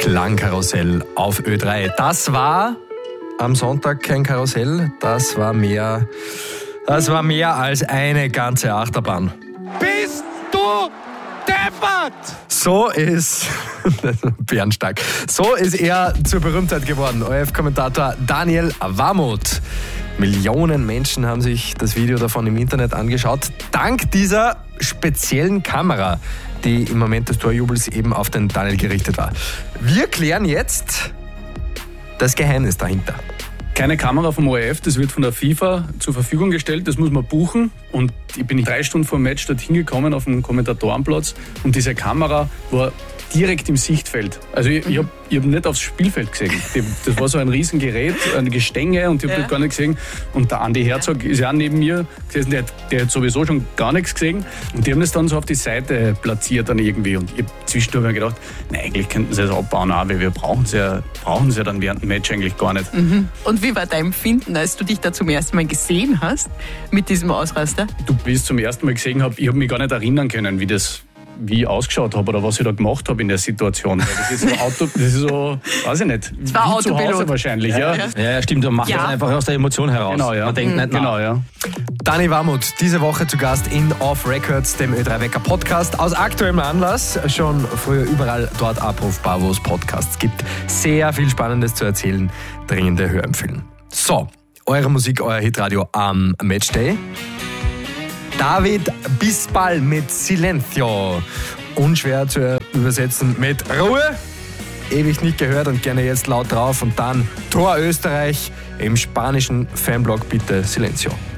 Klangkarussell auf Ö3. Das war am Sonntag kein Karussell, das war mehr als eine ganze Achterbahn. Bist du deppert? So ist Bärenstark. So ist er zur Berühmtheit geworden. ORF-Kommentator Daniel Warmuth. Millionen Menschen haben sich das Video davon im Internet angeschaut. Dank dieser speziellen Kamera, die im Moment des Torjubels eben auf den Daniel gerichtet war. Wir klären jetzt das Geheimnis dahinter. Keine Kamera vom ORF, das wird von der FIFA zur Verfügung gestellt, das muss man buchen. Und ich bin 3 Stunden vor dem Match dorthin gekommen auf dem Kommentatorenplatz und diese Kamera war direkt im Sichtfeld. Also ich hab nicht aufs Spielfeld gesehen. Das war so ein Riesengerät, ein Gestänge und ich habe das gar nicht gesehen. Und der Andi Herzog ist ja auch neben mir gesessen, der hat sowieso schon gar nichts gesehen. Und die haben das dann so auf die Seite platziert dann irgendwie. Und ich habe zwischendurch mir gedacht, eigentlich könnten sie das abbauen auch, weil wir brauchen sie ja dann während dem Match eigentlich gar nicht. Mhm. Und wie war dein Empfinden, als du dich da zum ersten Mal gesehen hast mit diesem Ausraster? Wie ich es zum ersten Mal gesehen habe, ich habe mich gar nicht erinnern können, wie ich ausgeschaut habe oder was ich da gemacht habe in der Situation. Das ist so, weiß ich nicht, das war wie zu Hause Autopilot. Wahrscheinlich. Ja, stimmt, man macht das einfach aus der Emotion heraus. Genau, ja. Man denkt nicht nach. Genau, ja. Dani Warmuth, diese Woche zu Gast in Off Records, dem Ö3 Wecker Podcast. Aus aktuellem Anlass, schon früher überall dort abrufbar, wo es Podcasts gibt. Sehr viel Spannendes zu erzählen, dringende Hörempfehlen. So, eure Musik, euer Hitradio am Matchday. David Bisbal mit Silencio. Unschwer zu übersetzen mit Ruhe. Ewig nicht gehört und gerne jetzt laut drauf. Und dann Tor Österreich im spanischen Fanblog bitte Silencio.